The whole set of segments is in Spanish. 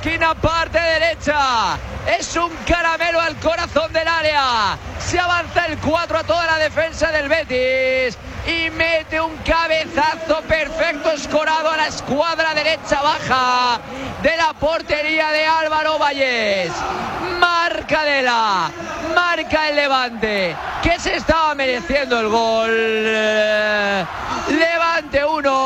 esquina, parte derecha. Es un caramelo al corazón del área. Se avanza el 4 a toda la defensa del Betis y mete un cabezazo perfecto escorado a la escuadra derecha baja de la portería de Álvaro Vallés. Marca Adela, marca el Levante, que se estaba mereciendo el gol. Levante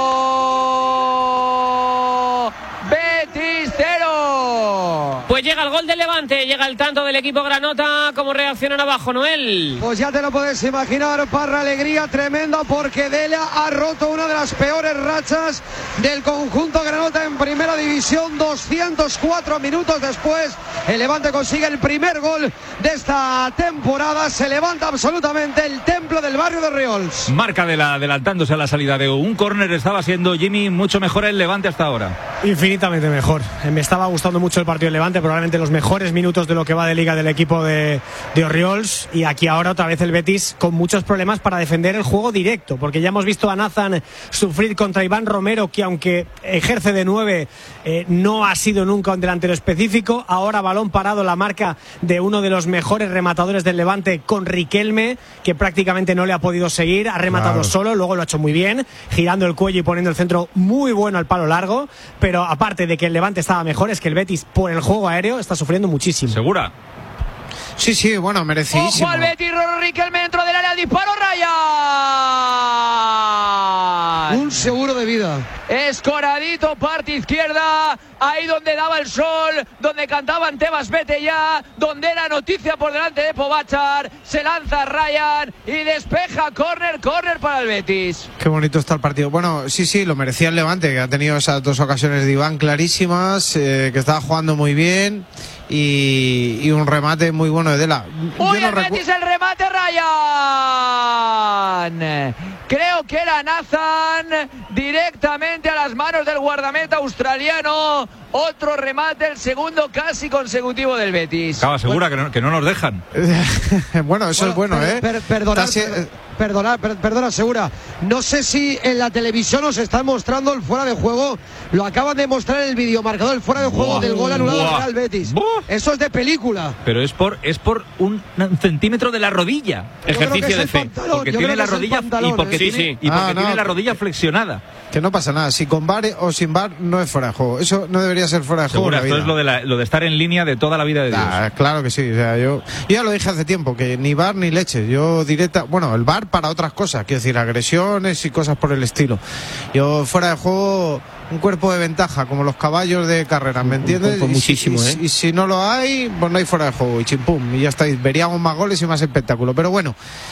1, Betis 0. Pues llega el gol del Levante, llega el tanto del equipo granota. ¿Cómo reaccionan abajo, Noel? Pues ya te lo puedes imaginar, Parra, alegría tremenda porque Dela ha roto una de las peores rachas del conjunto granota en primera división. 204 minutos después, el Levante consigue el primer gol de esta temporada. Se levanta absolutamente el templo del barrio de Riols. Marca de la adelantándose a la salida de un córner. Estaba siendo, Jimmy, mucho mejor el Levante hasta ahora. Infinitamente mejor. Me estaba gustando mucho el partido del Levante, probablemente los mejores minutos de lo que va de liga del equipo de Orriols, y aquí ahora otra vez el Betis con muchos problemas para defender el juego directo, porque ya hemos visto a Nathan sufrir contra Iván Romero, que aunque ejerce de 9 no ha sido nunca un delantero específico. Ahora balón parado, la marca de uno de los mejores rematadores del Levante con Riquelme, que prácticamente no le ha podido seguir, ha rematado solo, luego lo ha hecho muy bien, girando el cuello y poniendo el centro muy bueno al palo largo. Pero aparte de que el Levante estaba mejor, es que el Betis por el juego aéreo está sufriendo muchísimo. ¿Segura? Sí, bueno, merecidísimo. Ojo al Betis, Riquelme dentro del área, disparo, Ryan. Un seguro de vida. Escoradito, parte izquierda, ahí donde daba el sol, donde cantaban Tebas vete ya, donde era noticia por delante de Pogačar. Se lanza Ryan y despeja, córner para el Betis. Qué bonito está el partido. Bueno, sí, lo merecía el Levante, que ha tenido esas dos ocasiones de Iván clarísimas, que estaba jugando muy bien. Y un remate muy bueno de Dela. ¡Uy, el Betis, el remate, Ryan! Creo que era Nathan, directamente a las manos del guardameta australiano. Otro remate, el segundo casi consecutivo del Betis. Estaba segura que no nos dejan. Bueno, eso es bueno, Perdona, Segura. No sé si en la televisión nos están mostrando el fuera de juego. Lo acaban de mostrar en el videomarcador, el fuera de juego del gol anulado al Real Betis. Eso es de película. Pero es por un centímetro de la rodilla. Ejercicio de fe. Porque tiene la rodilla y porque tiene la rodilla flexionada. Que no pasa nada. Si con VAR o sin VAR no es fuera de juego. Eso no debería ser fuera de juego. Segura, esto es lo de estar en línea de toda la vida de Dios. Claro que sí. O sea, yo ya lo dije hace tiempo, que ni VAR ni leche. Yo el VAR para otras cosas, quiero decir, agresiones y cosas por el estilo. Yo fuera de juego, un cuerpo de ventaja, como los caballos de carreras, ¿me entiendes? Muchísimo, y si no lo hay, pues no hay fuera de juego, y chimpum, y ya estáis, veríamos más goles y más espectáculo. Pero bueno,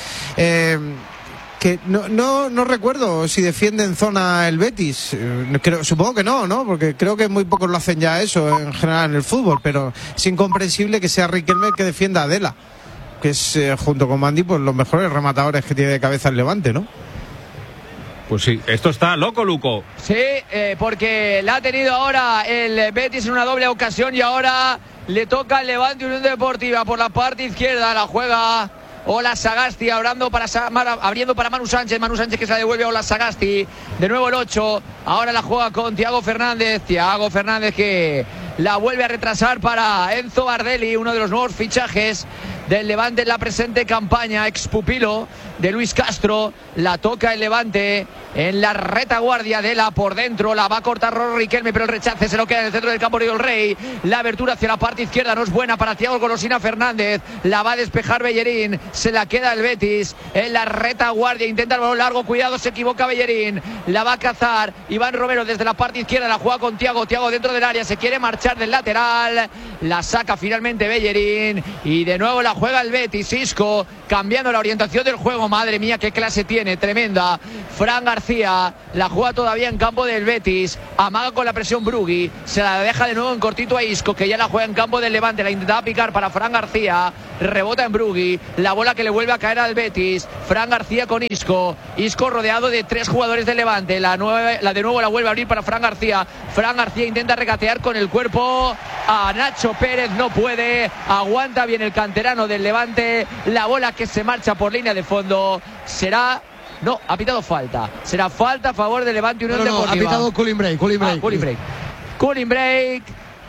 que no recuerdo si defiende en zona el Betis. Supongo que no, porque creo que muy pocos lo hacen ya eso en general en el fútbol, pero es incomprensible que sea Riquelme el que defienda a Adela, que es junto con Mandy pues los mejores rematadores que tiene de cabeza el Levante, ¿no? Pues sí, esto está loco, Luco. Sí, porque la ha tenido ahora el Betis en una doble ocasión y ahora le toca al Levante Unión Deportiva por la parte izquierda. La juega Ola Sagasti abriendo para Manu Sánchez que se la devuelve a Ola Sagasti. De nuevo el 8, ahora la juega con Thiago Fernández que la vuelve a retrasar para Enzo Bardelli, uno de los nuevos fichajes del Levante en la presente campaña, expupilo de Luis Castro. La toca el Levante en la retaguardia de la por dentro, la va a cortar Riquelme, pero el rechace se lo queda en el centro del campo Río del Rey. La abertura hacia la parte izquierda no es buena para Thiago Golosina Fernández, la va a despejar Bellerín, se la queda el Betis en la retaguardia, intenta el balón largo, cuidado, se equivoca Bellerín, la va a cazar Iván Romero desde la parte izquierda, la juega con Thiago dentro del área, se quiere marchar del lateral, la saca finalmente Bellerín y de nuevo la juega el Betis. Isco cambiando la orientación del juego, madre mía qué clase tiene, tremenda. Fran García la juega todavía en campo del Betis, amaga con la presión Brugui, se la deja de nuevo en cortito a Isco, que ya la juega en campo del Levante, la intentaba picar para Fran García, rebota en Brugui, la bola que le vuelve a caer al Betis. Fran García con Isco rodeado de 3 jugadores del Levante, la de nuevo la vuelve a abrir para Fran García intenta regatear con el cuerpo a Nacho Pérez, no puede, aguanta bien el canterano del Levante, la bola que se marcha por línea de fondo, ha pitado falta, será falta a favor del Levante Unión Deportiva. Ha pitado cooling break. Cooling break.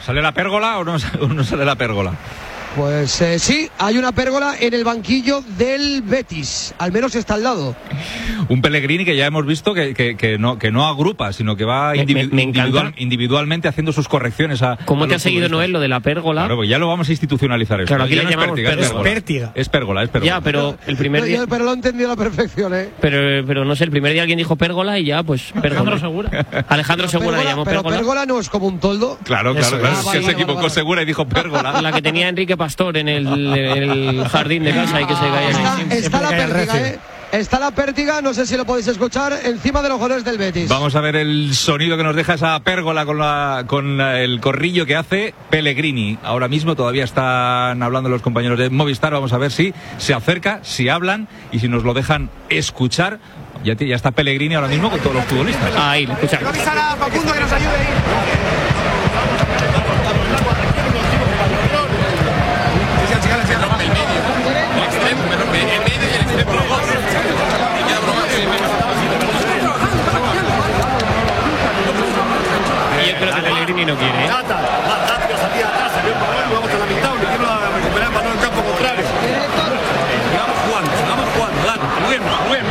¿Sale la pérgola o no sale la pérgola? Pues sí, hay una pérgola en el banquillo del Betis, al menos está al lado. Un Pellegrini que ya hemos visto que no agrupa, sino que va individualmente haciendo sus correcciones. ¿Cómo te ha seguido, Noel, lo de la pérgola? Claro, pues ya lo vamos a institucionalizar esto. Claro, aquí le llamamos pértiga. Es pérgola. Ya, pero el primer día... Pero lo he entendido a la perfección, ¿eh? Pero no sé, el primer día alguien dijo pérgola y ya, pues pérgola. Alejandro Segura le llamó pero pérgola. Pérgola no es como un toldo. Claro. Es que se equivocó Segura y dijo pérgola. La que tenía Enrique Pastor en el jardín de casa y que se caía. Está la pértiga, ¿eh? Está la pértiga, no sé si lo podéis escuchar, encima de los goles del Betis. Vamos a ver el sonido que nos deja esa pérgola con el corrillo que hace Pellegrini. Ahora mismo todavía están hablando los compañeros de Movistar. Vamos a ver si se acerca, si hablan y si nos lo dejan escuchar. Ya está Pellegrini ahora mismo con todos los futbolistas. Ahí, escucha. Quiero avisar a Facundo que nos ayude ahí. Y yo creo que Pellegrini no quiere, ¿eh? Más rápido salía atrás, salió un balón, vamos a la mitad, un quiero recuperar el balón en campo contrario. Sigamos jugando, dale, Rubén.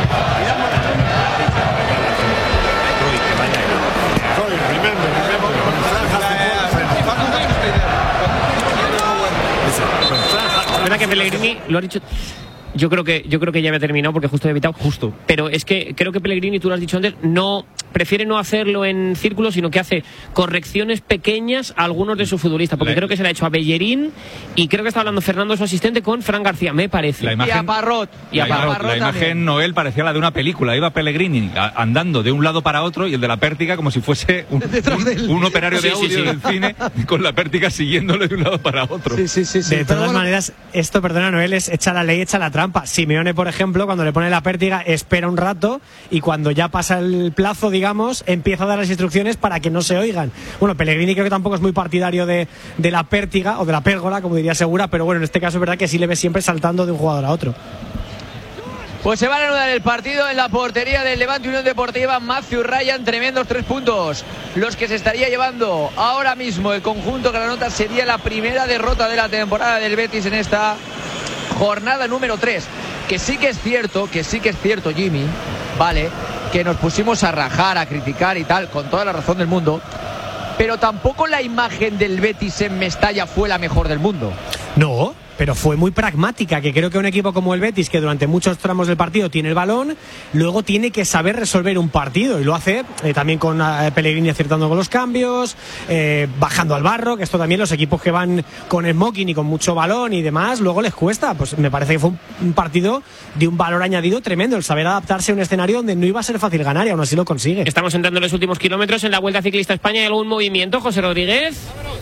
Es verdad que Pellegrini lo ha dicho. Yo creo que ya había terminado porque justo he evitado. Pero es que creo que Pellegrini, tú lo has dicho antes, prefiere no hacerlo en círculo, sino que hace correcciones pequeñas a algunos de sus futbolistas. Porque creo que se le ha hecho a Bellerín y creo que está hablando Fernando, su asistente, con Fran García, me parece. Y a Parrot. La imagen, Noel, parecía la de una película. Iba Pellegrini andando de un lado para otro y el de la pértiga como si fuese un operario de audio del cine con la pértiga siguiéndole de un lado para otro. Sí. De todas maneras, esto, perdona, Noel, es echa la ley, echa la trampa. Simeone, por ejemplo, cuando le pone la pértiga, espera un rato y cuando ya pasa el plazo, digamos, empieza a dar las instrucciones para que no se oigan. Bueno, Pellegrini creo que tampoco es muy partidario de la pértiga o de la pérgola, como diría Segura, pero bueno, en este caso es verdad que sí le ve siempre saltando de un jugador a otro. Pues se va a reanudar el partido en la portería del Levante Unión Deportiva. Matthew Ryan, tremendos 3 puntos. Los que se estaría llevando ahora mismo el conjunto granota. Sería la primera derrota de la temporada del Betis en esta jornada número 3. Que sí que es cierto, Jimmy, vale, que nos pusimos a rajar, a criticar y tal, con toda la razón del mundo. Pero tampoco la imagen del Betis en Mestalla fue la mejor del mundo. No, pero fue muy pragmática, que creo que un equipo como el Betis, que durante muchos tramos del partido tiene el balón, luego tiene que saber resolver un partido, y lo hace también con Pellegrini acertando con los cambios, bajando al barro, que esto también los equipos que van con smoking y con mucho balón y demás, luego les cuesta. Pues me parece que fue un partido de un valor añadido tremendo, el saber adaptarse a un escenario donde no iba a ser fácil ganar y aún así lo consigue. Estamos entrando en los últimos kilómetros en la Vuelta Ciclista España. ¿Hay algún movimiento, José Rodríguez?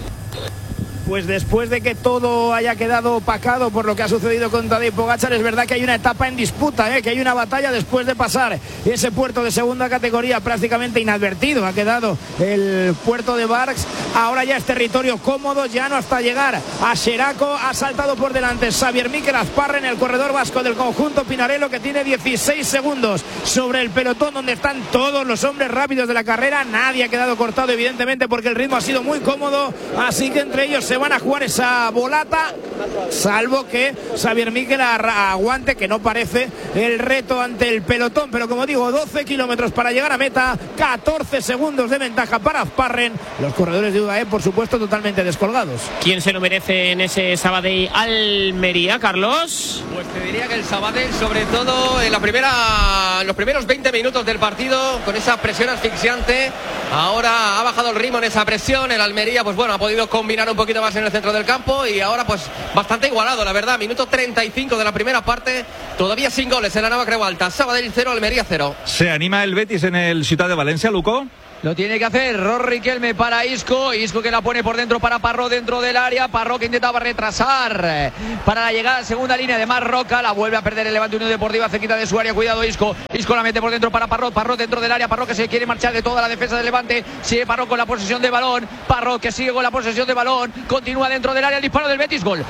Pues después de que todo haya quedado opacado por lo que ha sucedido con Tadej Pogačar, es verdad que hay una etapa en disputa, que hay una batalla después de pasar ese puerto de segunda categoría prácticamente inadvertido. Ha quedado el puerto de Barx, ahora ya es territorio cómodo, ya no hasta llegar a Xeraco. Ha saltado por delante Xavier Miquel Azparren, el corredor vasco del conjunto Pinarello, que tiene 16 segundos sobre el pelotón donde están todos los hombres rápidos de la carrera. Nadie ha quedado cortado, evidentemente, porque el ritmo ha sido muy cómodo, así que entre ellos se van a jugar esa volata, salvo que Xavier Miquel aguante, que no parece, el reto ante el pelotón. Pero como digo, 12 kilómetros para llegar a meta, 14 segundos de ventaja para Azparren. Los corredores de UAE, por supuesto, totalmente descolgados. ¿Quién se lo merece en ese Sabadell Almería, Carlos? Pues te diría que el Sabadell, sobre todo en los primeros 20 minutos del partido, con esa presión asfixiante. Ahora ha bajado el ritmo en esa presión. El Almería, pues bueno, ha podido combinar un poquito más en el centro del campo y ahora pues bastante igualado, la verdad. Minuto 35 de la primera parte, todavía sin goles en la Nava Creu Alta. Sabadell 0, Almería 0. ¿Se anima el Betis en el Ciutat de Valencia, Luco? Lo tiene que hacer Riquelme para Isco que la pone por dentro para Parrot dentro del área. Parrot que intentaba retrasar para la llegada a segunda línea de Marroca. La vuelve a perder el Levante Unión Deportiva cerquita de su área. Cuidado Isco la mete por dentro para Parrot dentro del área. Parrot que se quiere marchar de toda la defensa del Levante. Sigue Parrot con la posesión de balón. Parrot que sigue con la posesión de balón. Continúa dentro del área. El disparo del Betis. Gol.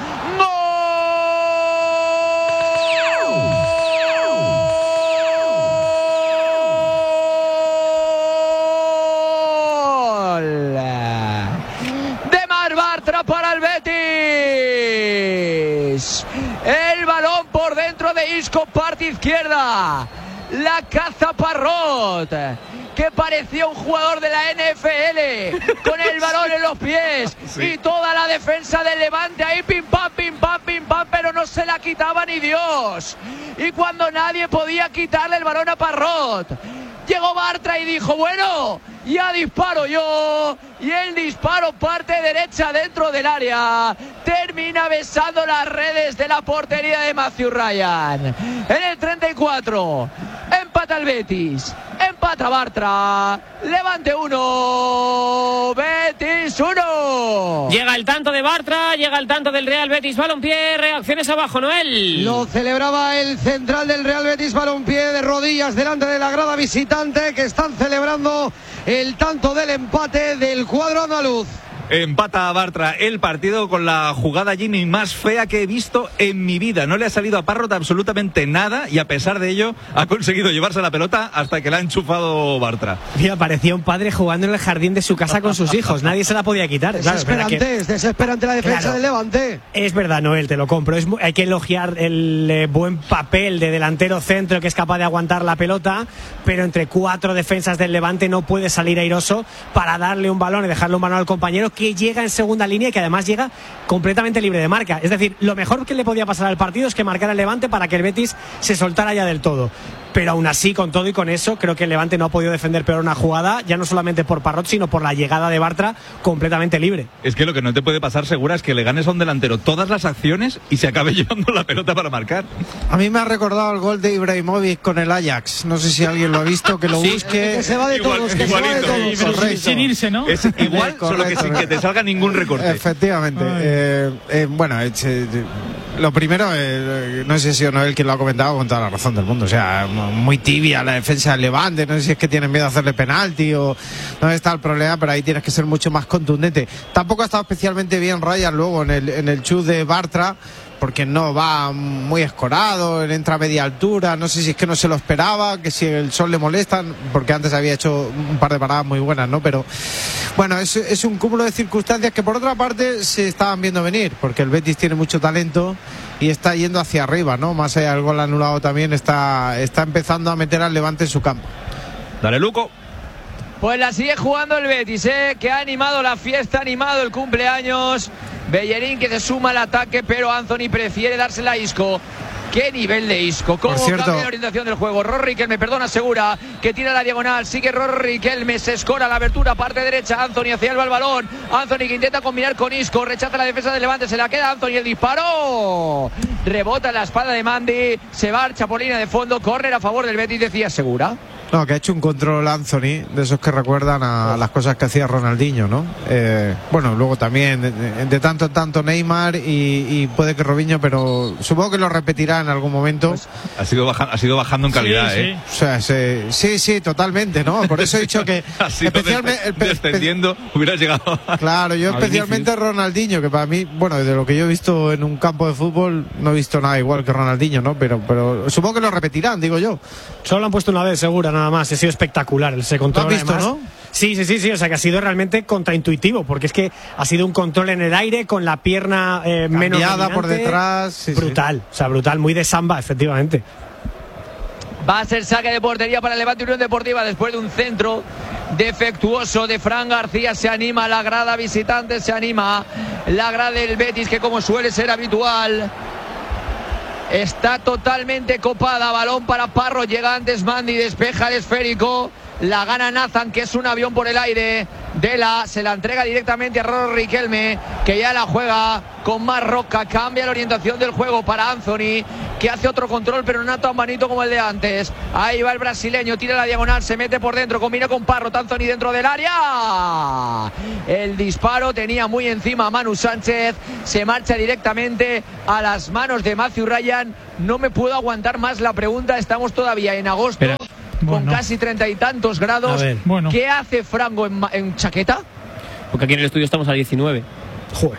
Isco, parte izquierda. La caza Parrot, que parecía un jugador de la NFL, con el balón en los pies, sí. Y toda la defensa del Levante ahí, pim pam, pero no se la quitaba ni Dios. Y cuando nadie podía quitarle el balón a Parrot, llegó Bartra y dijo, bueno, ya disparo yo. Y el disparo parte derecha dentro del área. Termina besando las redes de la portería de Matthew Ryan. En el 34, empata el Betis. Empata Bartra. Levante 1, Betis 1. Llega el tanto de Bartra, llega el tanto del Real Betis Balompié. Reacciones abajo, Noel. Lo celebraba el central del Real Betis Balompié de rodillas delante de la grada visitante, que están celebrando el tanto del empate del cuadro andaluz. Empata a Bartra el partido con la jugada Jimmy más fea que he visto en mi vida. No le ha salido a Parrot absolutamente nada y a pesar de ello ha conseguido llevarse la pelota hasta que la ha enchufado Bartra. Mira, parecía un padre jugando en el jardín de su casa con sus hijos. Nadie se la podía quitar. Es desesperante la defensa del Levante. Es verdad, Noel, te lo compro. Hay que elogiar el buen papel de delantero centro que es capaz de aguantar la pelota, pero entre 4 defensas del Levante no puede salir airoso para darle un balón y dejarle un balón al compañero que llega en segunda línea y que además llega completamente libre de marca. Es decir, lo mejor que le podía pasar al partido es que marcara el Levante para que el Betis se soltara ya del todo. Pero aún así, con todo y con eso, creo que el Levante no ha podido defender peor una jugada, ya no solamente por Parrot, sino por la llegada de Bartra completamente libre. Es que lo que no te puede pasar, Segura, es que le ganes a un delantero todas las acciones y se acabe llevando la pelota para marcar. A mí me ha recordado el gol de Ibrahimovic con el Ajax. No sé si alguien lo ha visto, que lo busque. Que se va de todos, que igualito. Se va de todos. Sin irse, ¿no? Es igual, solo que sin que te salga ningún recorte. Efectivamente. Bueno, lo primero, no sé si o no él quien lo ha comentado con toda la razón del mundo. O sea, muy tibia la defensa del Levante. No sé si es que tienen miedo a hacerle penalti o no está el problema, pero ahí tienes que ser mucho más contundente. Tampoco ha estado especialmente bien Ryan luego en el chut de Bartra, porque no va muy escorado, él entra a media altura, no sé si es que no se lo esperaba, que si el sol le molesta, porque antes había hecho un par de paradas muy buenas, ¿no? Pero bueno, es un cúmulo de circunstancias que por otra parte se estaban viendo venir, porque el Betis tiene mucho talento y está yendo hacia arriba, ¿no? Más allá del gol anulado también está empezando a meter al Levante en su campo. Dale, Luco. Pues la sigue jugando el Betis, que ha animado la fiesta, ha animado el cumpleaños. Bellerín que se suma al ataque, pero Anthony prefiere dársela a Isco. ¿Qué nivel de Isco? ¿Cómo cambia la orientación del juego? Rory Riquelme, perdona, asegura que tira la diagonal. Sigue Rory Riquelme, se escora la abertura, parte derecha. Anthony hacia el balón. Anthony que intenta combinar con Isco. Rechaza la defensa del Levante, se la queda Anthony. El disparo. Rebota en la espalda de Mandy. Se marcha por línea de fondo. Córner a favor del Betis, decía Segura. No, que ha hecho un control Anthony, de esos que recuerdan a las cosas que hacía Ronaldinho, ¿no? Bueno, luego también de tanto en tanto Neymar y puede que Robinho, pero supongo que lo repetirá en algún momento. Pues, ha sido bajando en calidad, sí. O sea, sí, totalmente, ¿no? Por eso he dicho que especialmente descendiendo hubiera llegado. Claro, yo especialmente Ronaldinho, que para mí, bueno, desde lo que yo he visto en un campo de fútbol, no he visto nada igual que Ronaldinho, ¿no? Pero supongo que lo repetirán, digo yo. Solo lo han puesto una vez, segura, nada más. Ha sido espectacular ese control. ¿Lo has visto, además, no? Sí, o sea que ha sido realmente contraintuitivo, porque es que ha sido un control en el aire con la pierna menos dominante, por detrás. Brutal, o sea, brutal, muy de samba, efectivamente. Va a ser saque de portería para el Levante Unión Deportiva después de un centro defectuoso de Fran García. Se anima la grada visitante, se anima la grada del Betis, que como suele ser habitual está totalmente copada. Balón para Parro, llega antes Mandy, despeja el esférico, la gana Nathan, que es un avión por el aire. Dela se la entrega directamente a Rory Riquelme, que ya la juega con más roca. Cambia la orientación del juego para Anthony, que hace otro control, pero no tan bonito como el de antes. Ahí va el brasileño, tira la diagonal, se mete por dentro, combina con Parrot. Anthony dentro del área. El disparo tenía muy encima a Manu Sánchez. Se marcha directamente a las manos de Matthew Ryan. No me puedo aguantar más la pregunta. Estamos todavía en agosto. Pero, con casi 30 y tantos grados. ¿Qué hace Franco en chaqueta? Porque aquí en el estudio estamos a 19. Joder.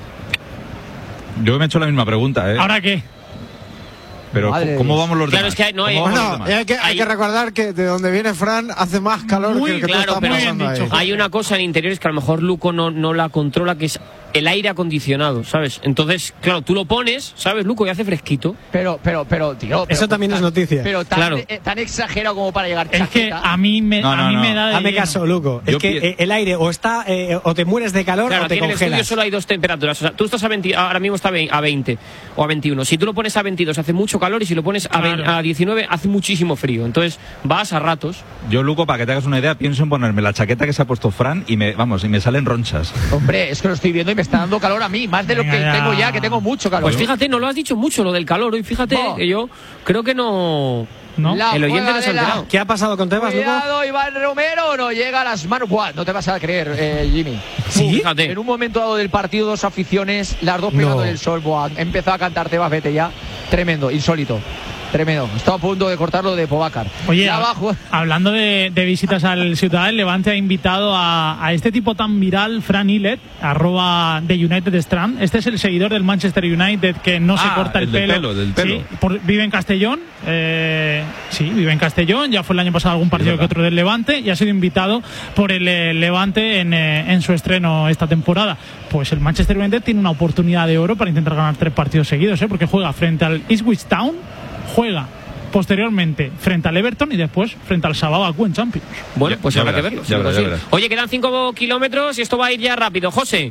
Yo me he hecho la misma pregunta, ¿Ahora qué? Pero ¿cómo vamos los demás? Claro, es que no hay... hay que recordar que de donde viene Fran hace más calor que el que claro, tú estás pasando ahí. Hay una cosa en interiores que a lo mejor Luco no la controla, que es el aire acondicionado, ¿sabes? Entonces, claro, tú lo pones, ¿sabes, Luco? Y hace fresquito. Pero, tío. Eso también es noticia. Pero tan, Claro. Tan exagerado como para llegar Es que chaqueta. a mí me da de Hazme lleno. caso, Luco. Es Yo que el aire o está o te mueres de calor Claro, o te aquí en el estudio congelas. solo hay dos temperaturas. O sea, tú estás ahora mismo está a 20 o a 21. Si tú lo pones a 22 hace mucho calor y si lo pones a 19 hace muchísimo frío. Entonces vas a ratos. Yo, Luco, para que te hagas una idea, pienso en ponerme la chaqueta que se ha puesto Fran y me salen ronchas. Hombre, es que lo estoy viendo y me está dando calor a mí, más de lo Venga, que ya. tengo ya, que tengo mucho calor. Pues fíjate, no lo has dicho mucho lo del calor hoy. Fíjate No. que yo creo que no. ¿No? La El oyente juega no se ha de la- enterado. ¿Qué ha pasado con Tebas, Luco? Cuidado, Iván Romero no llega a las manos. Buah, no te vas a creer, Jimmy. Sí, fíjate. En un momento dado del partido, dos aficiones, las dos pegando No. en el sol. Buah, empezó a cantar Tebas, vete ya. Tremendo, insólito. Tremendo. Está a punto de cortarlo de Pogacar. Oye, Ya abajo. hablando de visitas al Ciudad del Levante, ha invitado a este tipo tan viral, Fran Illet, @ de United Strand. Este es el seguidor del Manchester United que no se corta el del pelo. del pelo. Sí, vive en Castellón. Sí, vive en Castellón. Ya fue el año pasado algún partido que otro del Levante y ha sido invitado por el Levante en su estreno esta temporada. Pues el Manchester United tiene una oportunidad de oro para intentar ganar 3 partidos seguidos, porque juega frente al Ipswich Town, juega posteriormente frente al Everton y después frente al Sabadell en Champions. Bueno, Ya- pues ya habrá verás, que verlo. ya seguro verás, que ya sí. verás. Oye, quedan 5 kilómetros y esto va a ir ya rápido. José.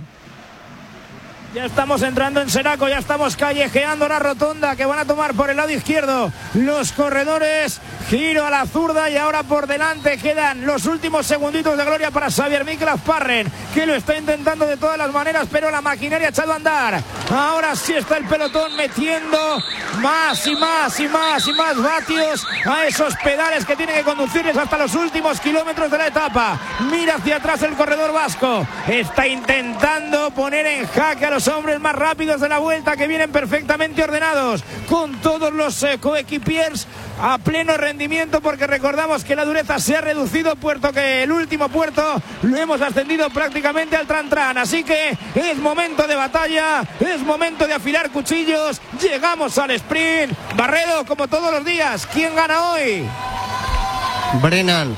Ya estamos entrando en Seraco, ya estamos callejeando la rotonda que van a tomar por el lado izquierdo los corredores. Giro a la zurda y ahora por delante quedan los últimos segunditos de gloria para Xavier Miklas Parren, que lo está intentando de todas las maneras, pero la maquinaria ha echado a andar. Ahora sí está el pelotón metiendo más y más y más y más vatios a esos pedales que tienen que conducirles hasta los últimos kilómetros de la etapa. Mira hacia atrás el corredor vasco, está intentando poner en jaque a los hombres más rápidos de la vuelta, que vienen perfectamente ordenados con todos los coequipiers a pleno rendimiento, porque recordamos que la dureza se ha reducido, puesto que el último puerto lo hemos ascendido prácticamente al Tran-Tran. Así que es momento de batalla, es momento de afilar cuchillos. Llegamos al sprint. Barredo, como todos los días, ¿quién gana hoy? Brennan.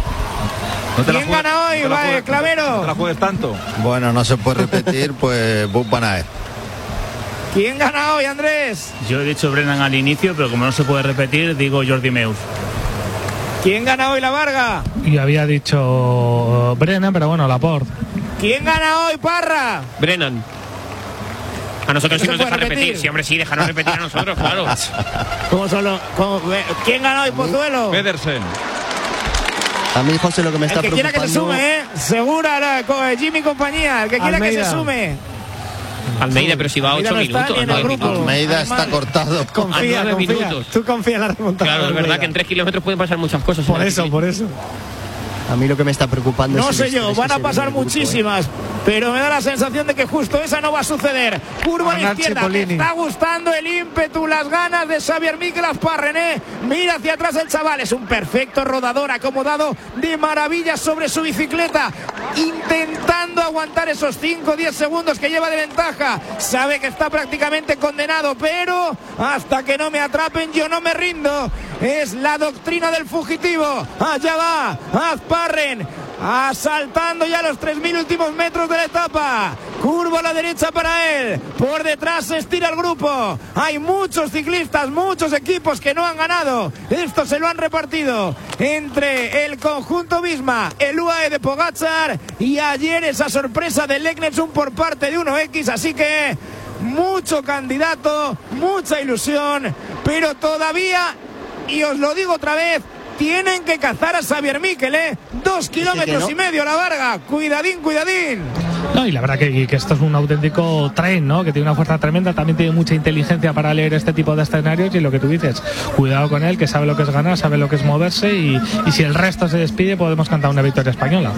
No te la ¿Quién juegues- gana hoy, no te la juegues- Clavero? No te la juegues tanto. Bueno, no se puede repetir, pues Bud Van Aert. ¿Quién gana hoy, Andrés? Yo he dicho Brennan al inicio, pero como no se puede repetir, digo Jordi Meus. ¿Quién gana hoy, La Varga? Y había dicho Brennan, pero bueno, Laporte. ¿Quién gana hoy, Parra? Brennan. A nosotros No sí se nos puede dejan repetir. repetir. Sí, hombre, sí, déjanos repetir a nosotros, claro. ¿Quién gana hoy, Pozuelo? Pedersen. A mí, José, lo que me El está que quiera que se preocupando... sume, Segura, Jimmy y compañía. El que quiera que Almeida. se sume. Almeida, pero si va a Almeida 8 no está minutos. ni en no el hay grupo. minutos. Almeida está Animal. cortado. Confía, A 9 confía. minutos. Tú confía en la remontada. Claro, es verdad que en 3 kilómetros pueden pasar muchas cosas. Por eso, por eso. A mí lo que me está preocupando No es... sé el yo, estrés van que a se pasar viene en el grupo, muchísimas, pero me da la sensación de que justo esa no va a suceder. Curva a la Arnaldo izquierda, me Cipollini. está gustando el ímpetu, las ganas de Xavier Miklas Parrené. Mira hacia atrás el chaval, es un perfecto rodador, acomodado de maravilla sobre su bicicleta, intentando aguantar esos 5 o 10 segundos que lleva de ventaja. Sabe que está prácticamente condenado, pero hasta que no me atrapen yo no me rindo. Es la doctrina del fugitivo. Allá va Azparren, asaltando ya los 3.000 últimos metros de la etapa. Curva a la derecha para él, por detrás se estira el grupo. Hay muchos ciclistas, muchos equipos que no han ganado. Esto se lo han repartido entre el conjunto Visma, el UAE de Pogačar y ayer esa sorpresa del Leknessum por parte de 1X. Así que mucho candidato, mucha ilusión, pero todavía, y os lo digo otra vez, tienen que cazar a Xavier Mikel, 2 kilómetros no. y medio La Varga. Cuidadín, cuidadín. No, y la verdad que esto es un auténtico tren, ¿no? Que tiene una fuerza tremenda, también tiene mucha inteligencia para leer este tipo de escenarios y lo que tú dices, cuidado con él, que sabe lo que es ganar, sabe lo que es moverse y si el resto se despide podemos cantar una victoria española.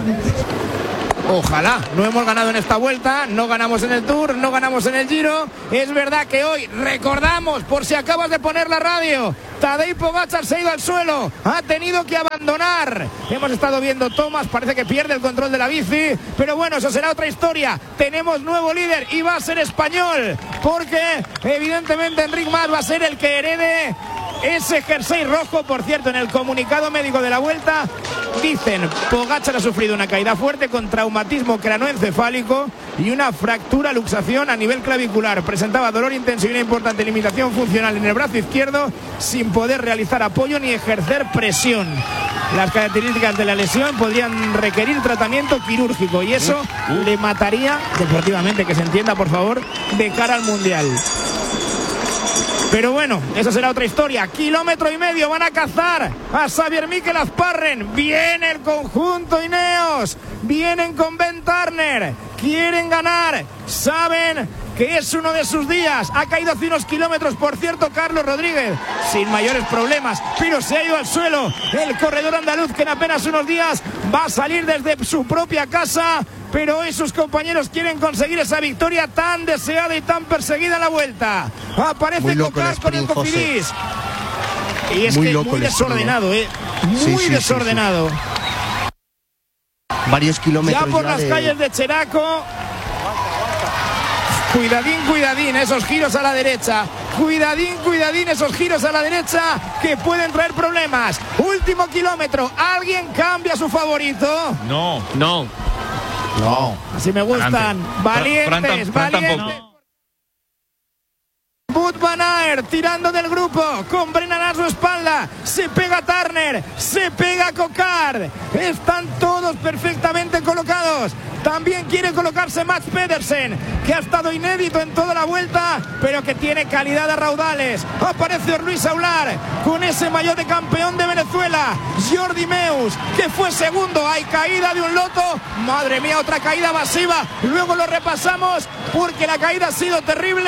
Ojalá. No hemos ganado en esta vuelta, no ganamos en el Tour, no ganamos en el Giro. Es verdad que hoy, recordamos, por si acabas de poner la radio, Tadej Pogačar se ha ido al suelo, ha tenido que abandonar. Hemos estado viendo tomas, parece que pierde el control de la bici, pero bueno, eso será otra historia. Tenemos nuevo líder y va a ser español, porque evidentemente Enric Mas va a ser el que herede ese jersey rojo. Por cierto, en el comunicado médico de la Vuelta dicen: Pogačar ha sufrido una caída fuerte con traumatismo cranoencefálico y una fractura, luxación a nivel clavicular. Presentaba dolor intenso y una importante limitación funcional en el brazo izquierdo, sin poder realizar apoyo ni ejercer presión. Las características de la lesión podrían requerir tratamiento quirúrgico y eso le mataría, deportivamente, que se entienda, por favor, de cara al Mundial. Pero bueno, esa será otra historia. 1,5 kilómetros, van a cazar a Xavier Mikel Azparren. Viene el conjunto Ineos, vienen con Ben Turner, quieren ganar, saben que es uno de sus días. Ha caído hace unos kilómetros, por cierto, Carlos Rodríguez, sin mayores problemas, pero se ha ido al suelo el corredor andaluz, que en apenas unos días va a salir desde su propia casa. Pero hoy sus compañeros quieren conseguir esa victoria tan deseada y tan perseguida en la Vuelta. Aparece Cocar con el Cofidis. Y es que muy desordenado, muy desordenado. Varios kilómetros ya por las calles de Cheraco. Cuidadín, esos giros a la derecha. Cuidadín, esos giros a la derecha que pueden traer problemas. Último kilómetro. ¿Alguien cambia su favorito? No. Así me gustan. Valientes. Wout van Aert tirando del grupo con Brennan a su espalda. Se pega Turner, se pega Coquard. Están todos perfectamente colocados. También quiere colocarse Mats Pedersen, que ha estado inédito en toda la Vuelta, pero que tiene calidad de raudales. Aparece Luis Aular con ese maillot de campeón de Venezuela. Jordi Meus, que fue segundo. Hay caída de un loto. Madre mía, otra caída masiva. Luego lo repasamos porque la caída ha sido terrible.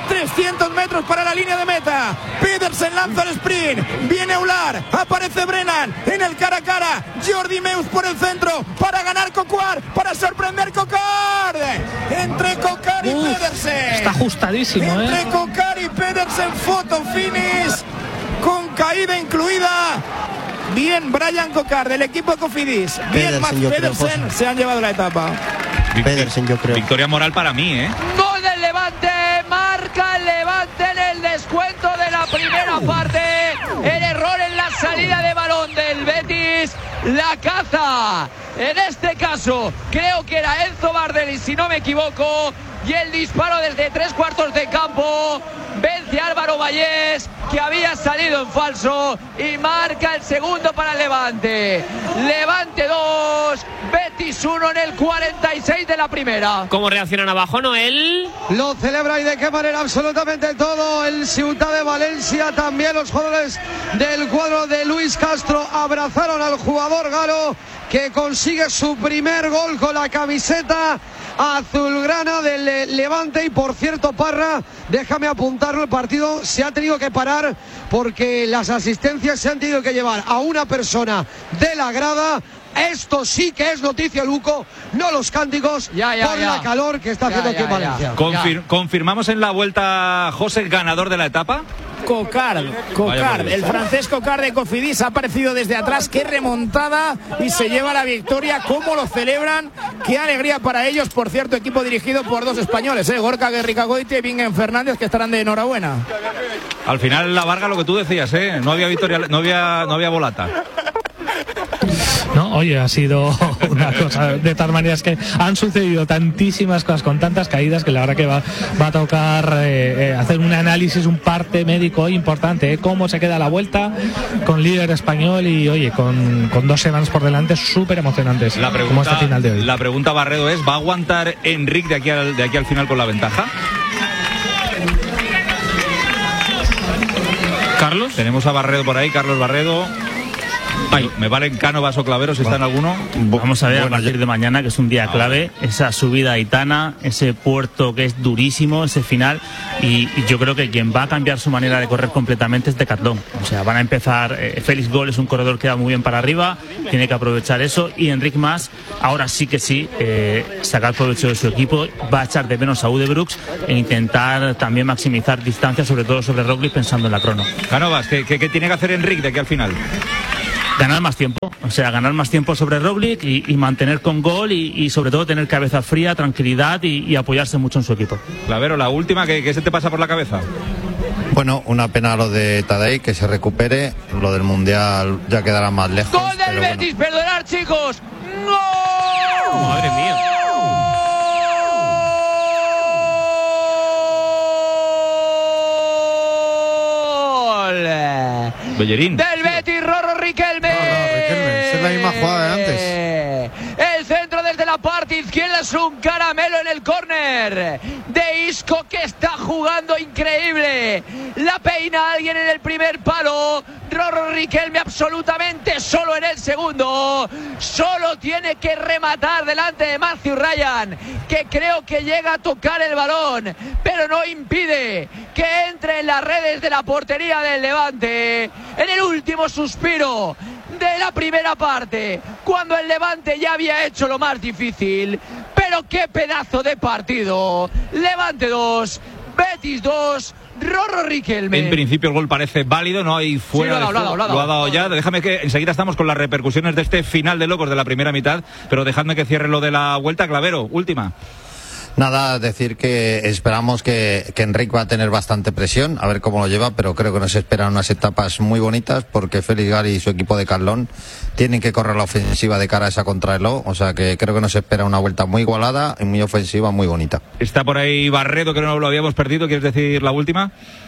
300 metros para la línea de meta. Pedersen lanza el sprint. Viene Aular. Aparece Brennan en el cara a cara. Jordi Meus por el centro para ganar Coquard, para sorprender Coquard. Entre Coquard y Pedersen. Está ajustadísimo, Entre Coquard y Pedersen, photo finish con caída incluida. Bien Brian Coquard del equipo Cofidis. Bien Mats Pedersen, se han llevado la etapa. Pedersen, yo creo. Victoria moral para mí, Gol del Levante, marca el Levante en el descuento de la primera parte. El error en la salida de balón del Betis, la caza. En este caso, creo que era Enzo Bardelli, si no me equivoco, y el disparo desde 3/4 de campo vence a Álvaro Vallés, que había salido en falso, y marca el segundo para el Levante. Levante 2, Betis 1 en el 46 de la primera. ¿Cómo reaccionan abajo, Noel? Lo celebra y de qué manera, absolutamente todo el Ciutat de Valencia. También los jugadores del cuadro de Luis Castro abrazaron al jugador galo, que consigue su primer gol con la camiseta azulgrana del Levante. Y por cierto, Parra, déjame apuntarlo, el partido se ha tenido que parar porque las asistencias se han tenido que llevar a una persona de la grada. Esto sí que es noticia, Luco, no los cánticos, por la calor que está haciendo aquí en Valencia. ¿Confirmamos en la Vuelta, José, ganador de la etapa? Coquard, el francés Coquard de Cofidis ha aparecido desde atrás. Qué remontada, y se lleva la victoria. Cómo lo celebran, qué alegría para ellos. Por cierto, equipo dirigido por dos españoles, Gorka Gerrikagoitia y Bingen Fernández, que estarán de enhorabuena. Al final, la Varga, lo que tú decías, no había victoria, no había volata. No, oye, ha sido una cosa de tal manera, es que han sucedido tantísimas cosas con tantas caídas que la verdad que va a tocar hacer un análisis, un parte médico importante, cómo se queda la Vuelta con líder español y oye, con 2 semanas por delante súper emocionantes, como este final de hoy. La pregunta, Barredo, es: ¿va a aguantar Enric de aquí al final con la ventaja? Carlos. Tenemos a Barredo por ahí, Carlos Barredo. Me valen Cánovas o Claveros, si está en alguno. Vamos a ver a partir de mañana, que es un día clave, esa subida a Aitana, ese puerto que es durísimo, ese final, y yo creo que quien va a cambiar su manera de correr completamente es Decathlon. O sea, van a empezar, Félix Gol es un corredor que va muy bien para arriba, tiene que aprovechar eso, y Enric Mas, ahora sí que sí, sacar provecho de su equipo, va a echar de menos a Udebrooks e intentar también maximizar distancia, sobre todo sobre Roglic, pensando en la crono. Cánovas, ¿qué tiene que hacer Enric de aquí al final? Ganar más tiempo, o sea, ganar más tiempo sobre Roglic y mantener con Gol y sobre todo tener cabeza fría, tranquilidad y apoyarse mucho en su equipo. Clavero, la última, ¿qué se te pasa por la cabeza? Bueno, una pena lo de Tadej, que se recupere. Lo del Mundial ya quedará más lejos. ¡Gol del Betis! Bueno. Perdonad, chicos. ¡Gol! ¡Madre mía! Bellerín. Del Betis, Rorro Riquelme. Esa es la misma jugada de antes. El centro desde la parte izquierda es un caramelo en el córner de Isco, que está jugando increíble. La peina alguien en el primer palo. Rorro Riquelme absolutamente solo en el segundo. Solo tiene que rematar delante de Matthew Ryan, que creo que llega a tocar el balón, pero no impide que entre en las redes de la portería del Levante. En el último suspiro de la primera parte, cuando el Levante ya había hecho lo más difícil. Pero qué pedazo de partido. Levante 2, Betis 2, Rorro Riquelme. En principio el gol parece válido, no hay fuera. Sí, lo ha dado ya. Déjame que enseguida estamos con las repercusiones de este final de locos de la primera mitad, pero dejadme que cierre lo de la vuelta. Clavero, última. Nada, decir que esperamos que Enrique va a tener bastante presión, a ver cómo lo lleva, pero creo que nos esperan unas etapas muy bonitas, porque Félix Gari y su equipo de Carlón tienen que correr la ofensiva de cara a esa contrarreloj, o sea que creo que nos espera una vuelta muy igualada y muy ofensiva, muy bonita. Está por ahí Barredo, que no lo habíamos perdido, ¿quieres decir la última?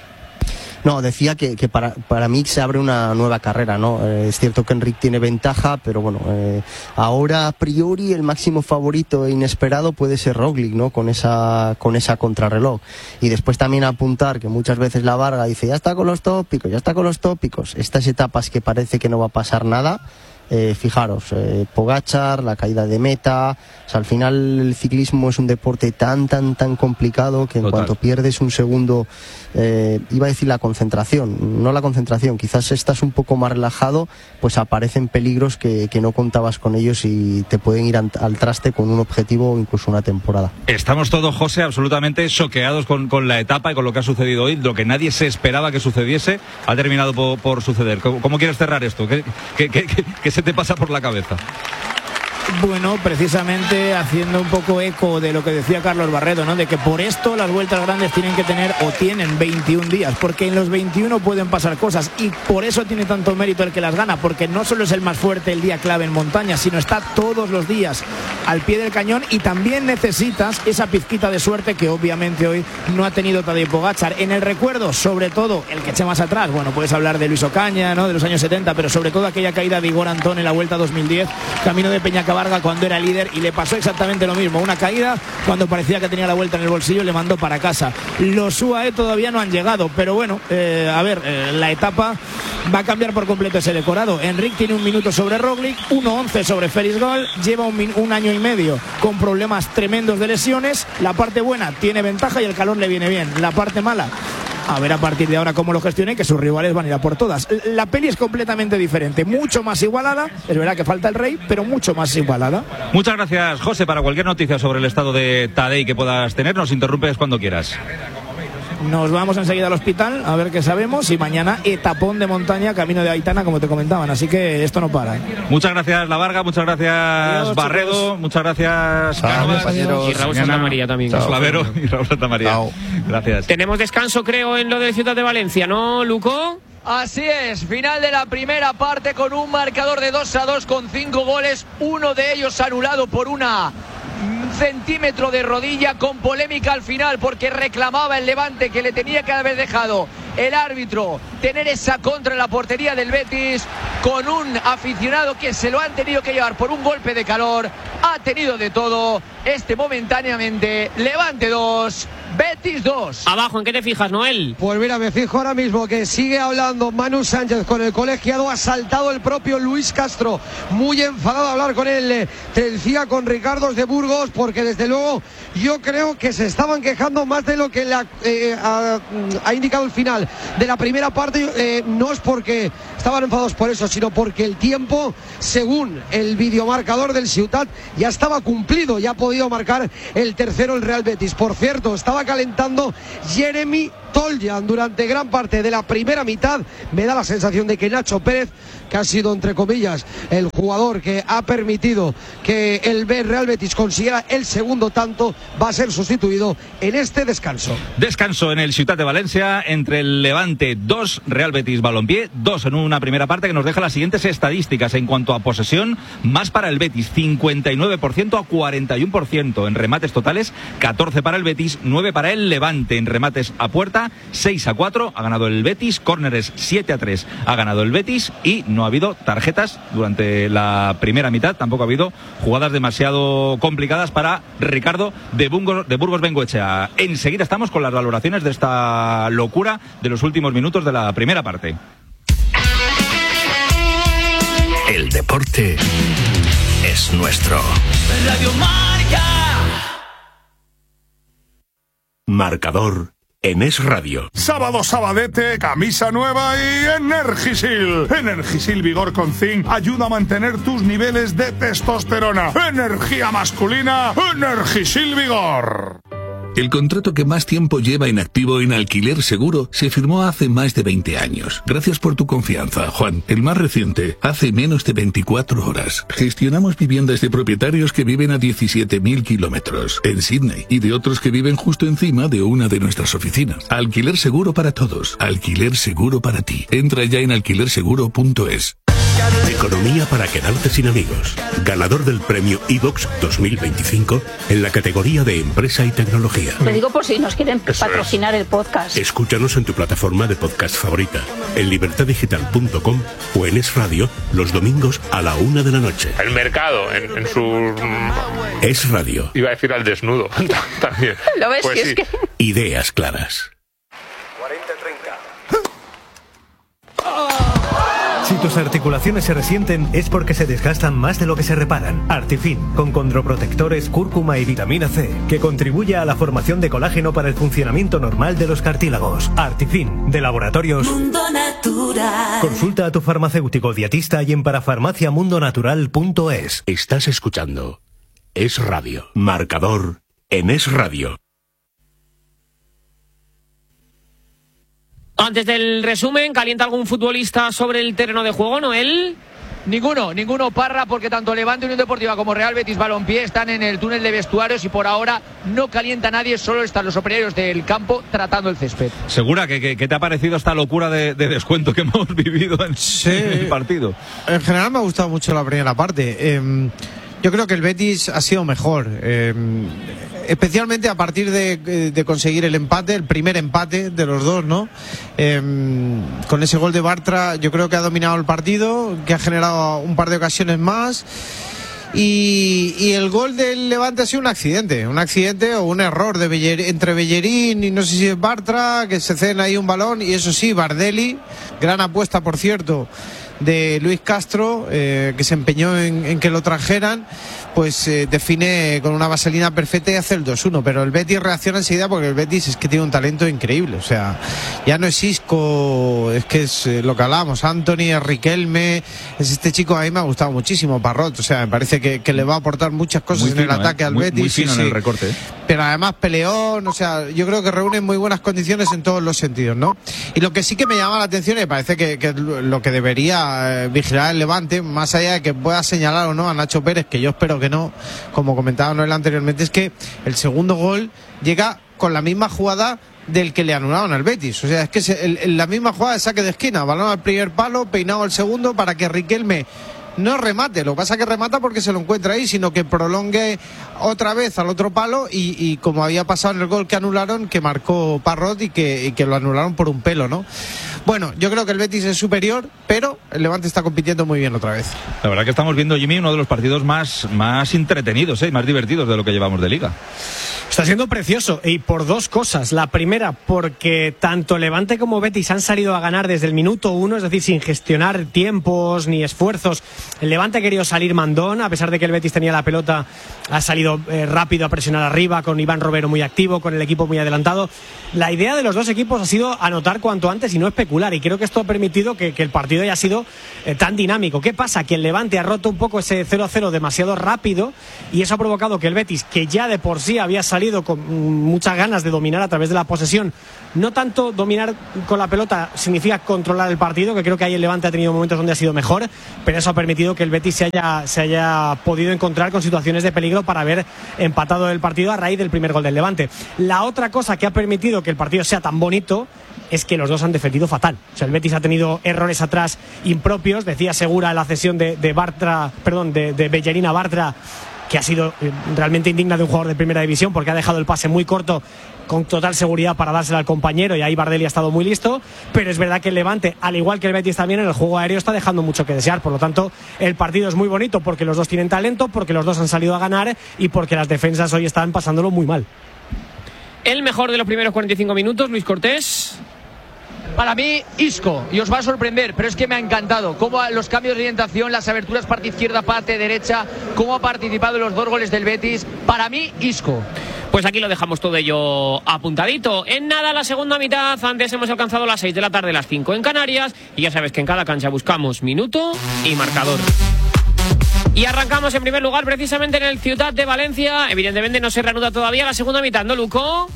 No, decía que para mí se abre una nueva carrera, ¿no? Es cierto que Enrique tiene ventaja, pero bueno, ahora a priori el máximo favorito e inesperado puede ser Roglic, ¿no? Con esa contrarreloj. Y después también apuntar que muchas veces la Varga dice, ya está con los tópicos. Estas etapas que parece que no va a pasar nada. Fijaros, Pogačar, la caída de meta, o sea, al final el ciclismo es un deporte tan complicado que en cuanto pierdes un segundo, iba a decir la concentración, quizás estás un poco más relajado, pues aparecen peligros que no contabas con ellos y te pueden ir al traste con un objetivo o incluso una temporada. Estamos todos, José, absolutamente choqueados con la etapa y con lo que ha sucedido hoy. Lo que nadie se esperaba que sucediese ha terminado por suceder. ¿Cómo quieres cerrar esto? ¿Qué se te pasa por la cabeza? Bueno, precisamente haciendo un poco eco de lo que decía Carlos Barredo, ¿no? De que por esto las vueltas grandes tienen que tener o tienen 21 días, porque en los 21 pueden pasar cosas y por eso tiene tanto mérito el que las gana, porque no solo es el más fuerte el día clave en montaña, sino está todos los días al pie del cañón y también necesitas esa pizquita de suerte que obviamente hoy no ha tenido Tadej Pogačar. En el recuerdo, sobre todo, el que eche más atrás, bueno, puedes hablar de Luis Ocaña, ¿no? De los años 70, pero sobre todo aquella caída de Igor Antón en la Vuelta 2010, camino de Peñacabarga, cuando era líder, y le pasó exactamente lo mismo, una caída cuando parecía que tenía la vuelta en el bolsillo, le mandó para casa. Los UAE todavía no han llegado, pero bueno, la etapa va a cambiar por completo ese decorado. Enrique tiene 1 minuto sobre Roglic, 1:11 sobre Félix Gol, lleva un año y medio con problemas tremendos de lesiones. La parte buena, tiene ventaja y el calor le viene bien. La parte mala, a ver a partir de ahora cómo lo gestione, que sus rivales van a ir a por todas. La peli es completamente diferente, mucho más igualada. Es verdad que falta el Rey, pero mucho más igualada. Muchas gracias, José. Para cualquier noticia sobre el estado de Tadej que puedas tener, nos interrumpes cuando quieras. Nos vamos enseguida al hospital a ver qué sabemos, y mañana etapón de montaña camino de Aitana, como te comentaban, así que esto no para. Muchas gracias La Varga, muchas gracias adiós, Barredo, chicos. Muchas gracias Cánovas, y Raúl Santamaría también. Clavero y Raúl Santamaría. Gracias. Tenemos descanso, creo, en lo de Ciudad de Valencia, ¿no, Luco? Así es, final de la primera parte con un marcador de 2-2 con 5 goles, uno de ellos anulado por un centímetro de rodilla, con polémica al final porque reclamaba el Levante que le tenía que haber dejado el árbitro tener esa contra en la portería del Betis, con un aficionado que se lo han tenido que llevar por un golpe de calor. Ha tenido de todo momentáneamente. Levante 2, Betis 2. Abajo, ¿en qué te fijas, Noel? Pues mira, me fijo ahora mismo que sigue hablando Manu Sánchez con el colegiado. Ha saltado el propio Luis Castro, muy enfadado a hablar con él. Te decía con Ricardos de Burgos, porque desde luego yo creo que se estaban quejando más de lo que ha indicado el final de la primera parte. No es porque estaban enfadados por eso, sino porque el tiempo, según el videomarcador del Ciutat, ya estaba cumplido, ya ha podido marcar el tercero el Real Betis. Por cierto, estaba calentando Jeremy Toljan durante gran parte de la primera mitad. Me da la sensación de que Nacho Pérez, que ha sido entre comillas el jugador que ha permitido que el Real Betis consiguiera el segundo tanto, va a ser sustituido en este descanso. Descanso en el Ciutat de Valencia entre el Levante 2, Real Betis Balompié 2 en una primera parte que nos deja las siguientes estadísticas en cuanto a posesión: más para el Betis, 59% a 41%. En remates totales, 14 para el Betis, 9 para el Levante. En remates a puerta, 6-4 ha ganado el Betis. Córneres 7-3 ha ganado el Betis. Y no ha habido tarjetas durante la primera mitad. Tampoco ha habido jugadas demasiado complicadas para Ricardo de Burgos Bengoechea. Enseguida estamos con las valoraciones de esta locura de los últimos minutos de la primera parte. El deporte es nuestro. Radio Marca. Marcador en Es Radio. Sábado sabadete, camisa nueva y Energisil. Energisil Vigor con Zinc ayuda a mantener tus niveles de testosterona. Energía masculina, Energisil Vigor. El contrato que más tiempo lleva en activo en Alquiler Seguro se firmó hace más de 20 años. Gracias por tu confianza, Juan. El más reciente, hace menos de 24 horas. Gestionamos viviendas de propietarios que viven a 17.000 kilómetros en Sydney y de otros que viven justo encima de una de nuestras oficinas. Alquiler Seguro para todos. Alquiler Seguro para ti. Entra ya en alquilerseguro.es. Economía para quedarte sin amigos. Ganador del premio iVox 2025 en la categoría de Empresa y Tecnología. Lo digo por si nos quieren patrocinar el podcast. Escúchanos en tu plataforma de podcast favorita, en libertadigital.com o en Es Radio los domingos a la 1 de la noche. El mercado en su... Es Radio. Iba a decir al desnudo también. ¿Lo ves? Pues si sí. es que... Ideas claras. Si tus articulaciones se resienten es porque se desgastan más de lo que se reparan. Artifin, con condroprotectores, cúrcuma y vitamina C, que contribuye a la formación de colágeno para el funcionamiento normal de los cartílagos. Artifin, de Laboratorios Mundo Natural. Consulta a tu farmacéutico dietista y en parafarmaciamundonatural.es. Estás escuchando Es Radio. Marcador en Es Radio. Antes del resumen, ¿calienta algún futbolista sobre el terreno de juego, Noel? Ninguno, Parra, porque tanto Levante Unión Deportiva como Real Betis Balompié están en el túnel de vestuarios y por ahora no calienta nadie, solo están los operarios del campo tratando el césped. Segura, ¿qué te ha parecido esta locura de descuento que hemos vivido en el partido? En general me ha gustado mucho la primera parte. Yo creo que el Betis ha sido mejor, especialmente a partir de conseguir el empate, el primer empate de los dos, ¿no? Con ese gol de Bartra yo creo que ha dominado el partido, que ha generado un par de ocasiones más. Y el gol del Levante ha sido un accidente o un error entre Bellerín y no sé si es Bartra, que se ceden ahí un balón, y eso sí, Bardelli, gran apuesta por cierto de Luis Castro, que se empeñó en que lo trajeran, pues define con una vaselina perfecta y hace el 2-1, pero el Betis reacciona enseguida porque el Betis es que tiene un talento increíble, o sea, ya no es Isco, es que es lo que hablábamos, Anthony, Riquelme, es este chico, a mí me ha gustado muchísimo, Parrot, o sea, me parece que le va a aportar muchas cosas muy en fino, el ataque al Betis. Muy fino en el recorte. Pero además peleón, o sea, yo creo que reúne muy buenas condiciones en todos los sentidos, ¿no? Y lo que sí que me llama la atención y me parece que es lo que debería vigilar el Levante, más allá de que pueda señalar o no a Nacho Pérez, que yo espero que no, como comentaba Noel anteriormente, es que el segundo gol llega con la misma jugada del que le anularon al Betis, o sea, es que la misma jugada de saque de esquina, balón al primer palo, peinado al segundo para que Riquelme no remate, lo que pasa es que remata porque se lo encuentra ahí, sino que prolongue otra vez al otro palo y como había pasado en el gol que anularon, que marcó Parrot y que lo anularon por un pelo, ¿no? Bueno, yo creo que el Betis es superior, pero el Levante está compitiendo muy bien otra vez. La verdad que estamos viendo, Jimmy, uno de los partidos más entretenidos, más divertidos de lo que llevamos de Liga. Está siendo precioso y por dos cosas. La primera, porque tanto Levante como Betis han salido a ganar desde el minuto 1, es decir, sin gestionar tiempos ni esfuerzos El Levante ha querido salir mandón, a pesar de que el Betis tenía la pelota, ha salido rápido a presionar arriba, con Iván Robero muy activo, con el equipo muy adelantado. La idea de los dos equipos ha sido anotar cuanto antes y no especular, y creo que esto ha permitido que el partido haya sido tan dinámico. ¿Qué pasa? Que el Levante ha roto un poco ese 0-0 demasiado rápido, y eso ha provocado que el Betis, que ya de por sí había salido con muchas ganas de dominar a través de la posesión, no tanto dominar con la pelota significa controlar el partido, que creo que ahí el Levante ha tenido momentos donde ha sido mejor, pero eso ha permitido que el Betis se haya podido encontrar con situaciones de peligro para haber empatado el partido a raíz del primer gol del Levante. La otra cosa que ha permitido que el partido sea tan bonito es que los dos han defendido fatal. O sea, el Betis ha tenido errores atrás impropios. Decía Segura la cesión de Bellerín a Bartra, que ha sido realmente indigna de un jugador de primera división, porque ha dejado el pase muy corto con total seguridad para dársela al compañero, y ahí Bardelli ha estado muy listo. Pero es verdad que el Levante, al igual que el Betis también, en el juego aéreo está dejando mucho que desear. Por lo tanto, el partido es muy bonito porque los dos tienen talento, porque los dos han salido a ganar y porque las defensas hoy están pasándolo muy mal. El mejor de los primeros 45 minutos, Luis Cortés. Para mí, Isco, y os va a sorprender, pero es que me ha encantado cómo los cambios de orientación, las aberturas parte izquierda, parte derecha, cómo ha participado en los 2 goles del Betis. Para mí, Isco. Pues aquí lo dejamos todo ello apuntadito. En nada, la segunda mitad. Antes hemos alcanzado las 6 de la tarde, las 5 en Canarias, y ya sabes que en cada cancha buscamos minuto y marcador. Y arrancamos en primer lugar precisamente en el Ciutat de Valencia. Evidentemente no se reanuda todavía la segunda mitad, ¿no, Luco?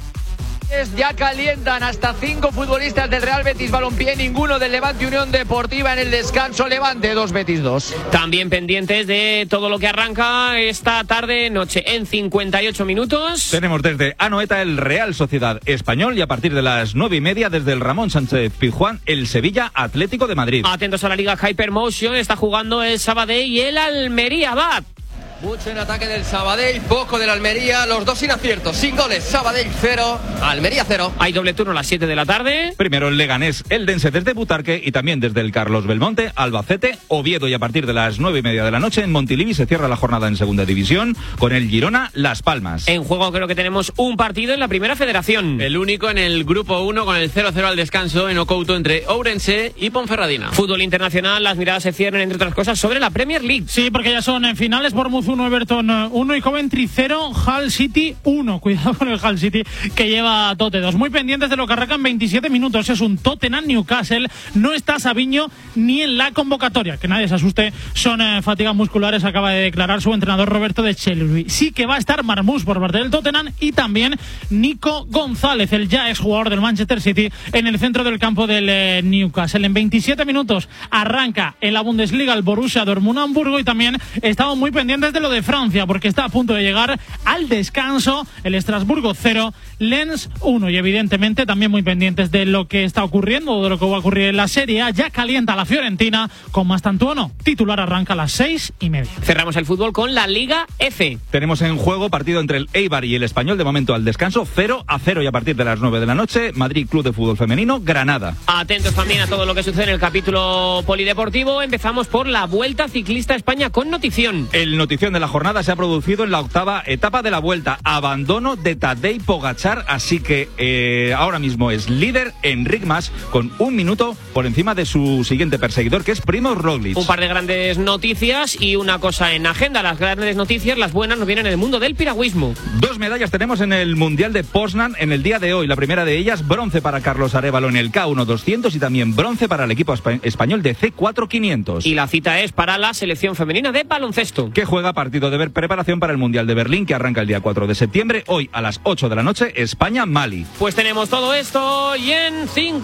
Ya calientan hasta 5 futbolistas del Real Betis Balompié, ninguno del Levante Unión Deportiva en el descanso. Levante 2, Betis 2. También pendientes de todo lo que arranca esta tarde, noche, en 58 minutos. Tenemos desde Anoeta el Real Sociedad Español, y a partir de las 9:30 desde el Ramón Sánchez Pizjuán el Sevilla Atlético de Madrid. Atentos a la Liga Hypermotion, está jugando el Sabadell y el Almería Bat. Mucho en ataque del Sabadell, poco del Almería, los dos sin aciertos, sin goles. Sabadell 0, Almería 0. Hay doble turno a las 7 de la tarde. Primero el Leganés, el Dense desde Butarque, y también desde el Carlos Belmonte, Albacete, Oviedo, y a partir de las 9:30 de la noche en Montilivi se cierra la jornada en segunda división con el Girona Las Palmas. En juego creo que tenemos un partido en la Primera Federación. El único en el grupo 1 con el 0-0 al descanso en Ocouto entre Ourense y Ponferradina. Fútbol internacional, las miradas se cierran entre otras cosas sobre la Premier League. Sí, porque ya son en finales. Bournemouth 1, Everton 1 y Coventry 0, Hull City 1. Cuidado con el Hull City, que lleva Tote 2. Muy pendientes de lo que arrancan 27 minutos. Es un Tottenham Newcastle. No está Sabiño ni en la convocatoria. Que nadie se asuste, son fatigas musculares, acaba de declarar su entrenador Roberto de Chelui. Sí que va a estar Marmús por parte del Tottenham, y también Nico González, el ya exjugador del Manchester City, en el centro del campo del Newcastle. En 27 minutos arranca en la Bundesliga el Borussia Dortmund-Hamburgo, y también estamos muy pendientes de lo de Francia, porque está a punto de llegar al descanso el Estrasburgo 0, Lens 1, y evidentemente también muy pendientes de lo que está ocurriendo o de lo que va a ocurrir en la Serie A. Ya calienta la Fiorentina con Mastantuono, titular, arranca a las 6:30. Cerramos el fútbol con la Liga F. Tenemos en juego partido entre el Eibar y el Español, de momento al descanso 0-0, y a partir de las 9 de la noche Madrid Club de Fútbol Femenino Granada. Atentos también a todo lo que sucede en el capítulo polideportivo. Empezamos por la Vuelta Ciclista a España con notición. El notición de la jornada se ha producido en la octava etapa de la Vuelta. Abandono de Tadej Pogačar, así que ahora mismo es líder Enric Mas, con 1 minuto por encima de su siguiente perseguidor, que es Primož Roglič. Un par de grandes noticias y una cosa en agenda. Las grandes noticias, las buenas, nos vienen en el mundo del piragüismo. 2 medallas tenemos en el Mundial de Poznan en el día de hoy. La primera de ellas, bronce para Carlos Arévalo en el K1 200, y también bronce para el equipo español de C4 500. Y la cita es para la selección femenina de baloncesto, que juega partido de preparación para el Mundial de Berlín, que arranca el día 4 de septiembre. Hoy a las 8 de la noche, España-Mali. Pues tenemos todo esto, y en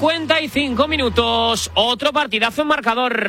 55 minutos otro partidazo en marcador.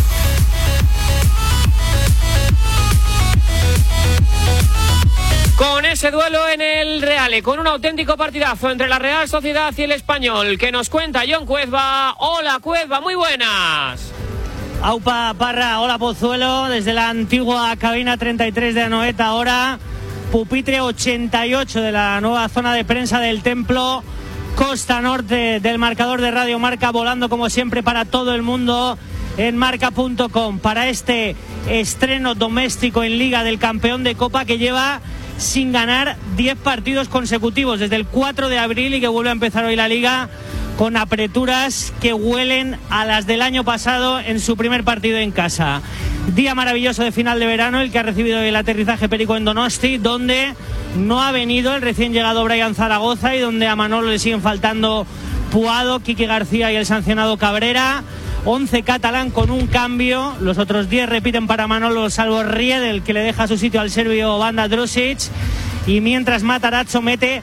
Con ese duelo en el Reale, con un auténtico partidazo entre la Real Sociedad y el Español, que nos cuenta Jon Cuezba. Hola Cuezba, muy buenas. Aupa Parra, hola Pozuelo, desde la antigua cabina 33 de Anoeta, ahora pupitre 88 de la nueva zona de prensa del Templo, costa norte del marcador de Radio Marca, volando como siempre para todo el mundo en marca.com, para este estreno doméstico en Liga del campeón de Copa, que lleva sin ganar 10 partidos consecutivos desde el 4 de abril y que vuelve a empezar hoy la Liga con apreturas que huelen a las del año pasado en su primer partido en casa. Día maravilloso de final de verano, el que ha recibido el aterrizaje Perico en Donosti, donde no ha venido el recién llegado Brian Zaragoza y donde a Manolo le siguen faltando Puado, Quique García y el sancionado Cabrera. 11 catalán con un cambio, los otros 10 repiten para Manolo, salvo Riedel, que le deja su sitio al serbio Banda Drusic. Y mientras Matarazzo mete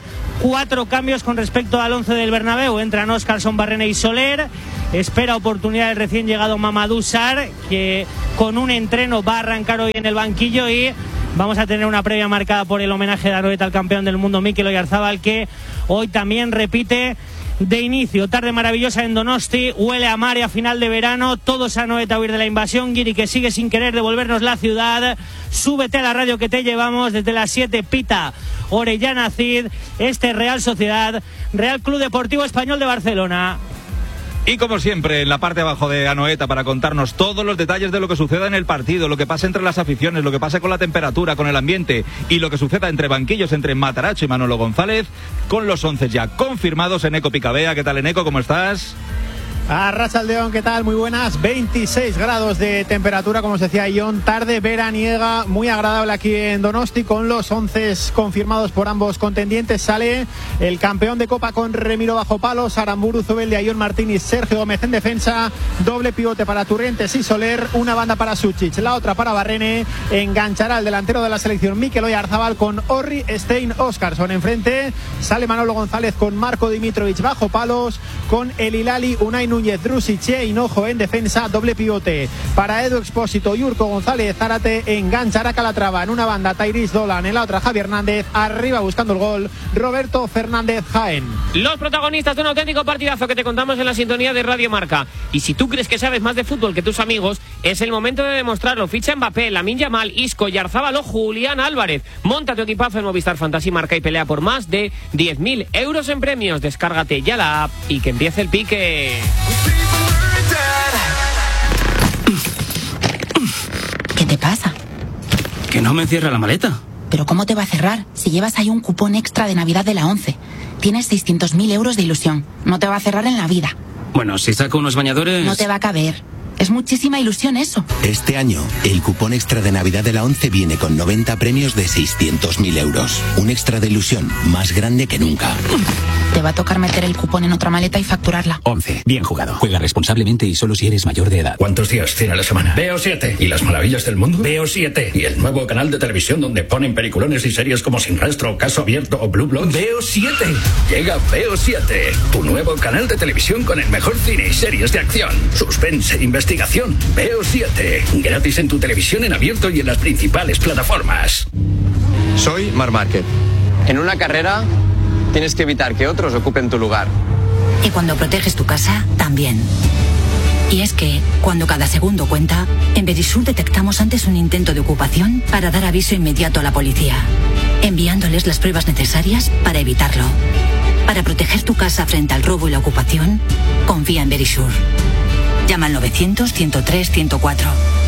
4 cambios con respecto al 11 del Bernabéu. Entran Óscarson, Barrena y Soler. Espera oportunidad el recién llegado Mamadou Sarr, que con un entreno va a arrancar hoy en el banquillo. Y vamos a tener una previa marcada por el homenaje de Anoeta al campeón del mundo Mikel Oyarzabal, que hoy también repite de inicio. Tarde maravillosa en Donosti, huele a mar y a final de verano. Todos a Anoeta a huir de la invasión. Guiri, que sigue sin querer devolvernos la ciudad. Súbete a la radio que te llevamos. Desde las 7 pita Orellana Cid. Este Real Sociedad, Real Club Deportivo Español de Barcelona. Y como siempre, en la parte de abajo de Anoeta, para contarnos todos los detalles de lo que suceda en el partido, lo que pasa entre las aficiones, lo que pasa con la temperatura, con el ambiente y lo que suceda entre banquillos, entre Matarazzo y Manolo González, con los 11 ya confirmados. Eneco Picabea, ¿qué tal, Eneco? ¿Cómo estás? Arratsaldeon, ¿qué tal? Muy buenas. 26 grados de temperatura, como os decía Ion, tarde veraniega, muy agradable aquí en Donosti, con los 11 confirmados por ambos contendientes. Sale el campeón de Copa con Remiro bajo palos, Aramburu, Zubeldia, Ion Martínez, Sergio Gómez en defensa, doble pivote para Turrientes y Soler, una banda para Suchic, la otra para Barrene. Enganchará el delantero de la selección Mikel Oyarzabal con Orri, Stein, Óscarson. Enfrente sale Manolo González con Marco Dimitrovic bajo palos, con el Hilali, Unai Núñez, Drusic e Hinojo en defensa, doble pivote para Edu Expósito y Urco González. Zárate enganchará Calatrava, en una banda Tairis Dolan, en la otra Javi Hernández, arriba buscando el gol Roberto Fernández Jaén. Los protagonistas de un auténtico partidazo que te contamos en la sintonía de Radio Marca. Y si tú crees que sabes más de fútbol que tus amigos, es el momento de demostrarlo. Ficha Mbappé, Lamine Yamal, Isco, Oyarzabal o Julián Álvarez. Monta tu equipazo en Movistar Fantasy Marca y pelea por más de 10.000 euros en premios. Descárgate ya la app y que empiece el pique. ¿Qué te pasa? Que no me cierra la maleta. ¿Pero cómo te va a cerrar si llevas ahí un cupón extra de Navidad de la 11? Tienes 600.000 euros de ilusión. No te va a cerrar en la vida. Bueno, si saco unos bañadores... No te va a caber. Es muchísima ilusión eso. Este año, el cupón extra de Navidad de la 11 viene con 90 premios de 600.000 euros. Un extra de ilusión más grande que nunca. Te va a tocar meter el cupón en otra maleta y facturarla. 11. Bien jugado. Juega responsablemente y solo si eres mayor de edad. ¿Cuántos días tiene la semana? Veo 7. ¿Y las maravillas del mundo? Veo 7. ¿Y el nuevo canal de televisión donde ponen peliculones y series como Sin Rastro, Caso Abierto o Blue Bloods? Veo 7. Llega Veo 7. Tu nuevo canal de televisión con el mejor cine y series de acción, suspense, investigación. Veo 7. Gratis en tu televisión en abierto y en las principales plataformas. Soy Marc Márquez. En una carrera tienes que evitar que otros ocupen tu lugar. Y cuando proteges tu casa, también. Y es que, cuando cada segundo cuenta, en Verisur detectamos antes un intento de ocupación para dar aviso inmediato a la policía, enviándoles las pruebas necesarias para evitarlo. Para proteger tu casa frente al robo y la ocupación, confía en Verisur. Llama al 900-103-104.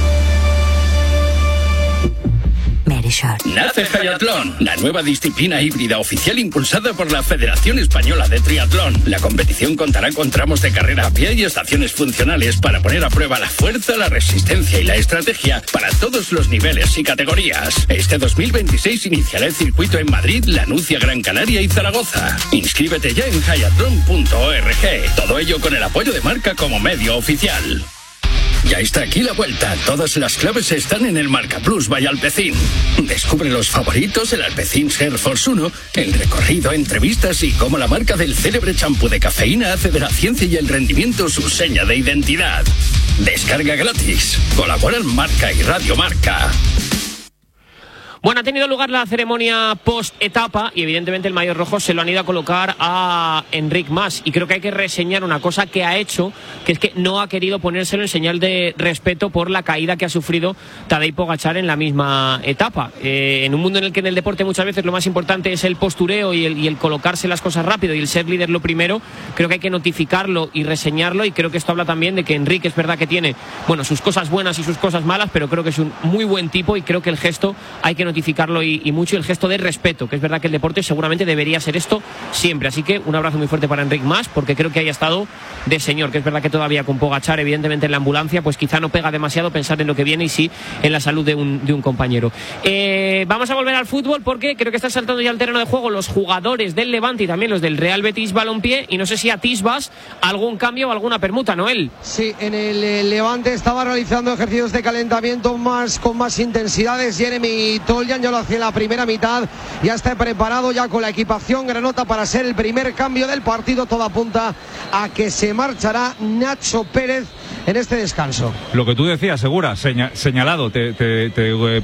Verisur. Nace Hayatlón, la nueva disciplina híbrida oficial impulsada por la Federación Española de Triatlón. La competición contará con tramos de carrera a pie y estaciones funcionales para poner a prueba la fuerza, la resistencia y la estrategia para todos los niveles y categorías. Este 2026 iniciará el circuito en Madrid, Lanucia, Gran Canaria y Zaragoza. Inscríbete ya en hayatlon.org. Todo ello con el apoyo de Marca como medio oficial. Ya está aquí la vuelta. Todas las claves están en el Marca Plus by Alpecin. Descubre los favoritos, el Alpecin Air Force 1, el recorrido, entrevistas y cómo la marca del célebre champú de cafeína hace de la ciencia y el rendimiento su seña de identidad. Descarga gratis. Colaboran Marca y Radio Marca. Bueno, ha tenido lugar la ceremonia post-etapa y evidentemente el maillot rojo se lo han ido a colocar a Enric Mas. Y creo que hay que reseñar una cosa que ha hecho, que es que no ha querido ponérselo en señal de respeto por la caída que ha sufrido Tadej Pogačar en la misma etapa. En un mundo en el que en el deporte muchas veces lo más importante es el postureo y el colocarse las cosas rápido y el ser líder lo primero, creo que hay que notificarlo y reseñarlo, y creo que esto habla también de que Enric es verdad que tiene, bueno, sus cosas buenas y sus cosas malas, pero creo que es un muy buen tipo y creo que el gesto hay que notificarlo mitificarlo y mucho el gesto de respeto, que es verdad que el deporte seguramente debería ser esto siempre. Así que un abrazo muy fuerte para Enric Mas, porque creo que haya estado de señor, que es verdad que todavía con Pogačar, evidentemente en la ambulancia, pues quizá no pega demasiado pensar en lo que viene y sí en la salud de un compañero. Vamos a volver al fútbol porque creo que están saltando ya al terreno de juego los jugadores del Levante y también los del Real Betis Balompié, y no sé si atisbas algún cambio o alguna permuta, Noel. Sí, en el Levante estaba realizando ejercicios de calentamiento con más intensidades. Jeremy Toljan ya lo hacía en la primera mitad, ya está preparado ya con la equipación granota para ser el primer cambio del partido. Todo apunta a que se marchará Nacho Pérez en este descanso. Lo que tú decías, Segura, señalado, te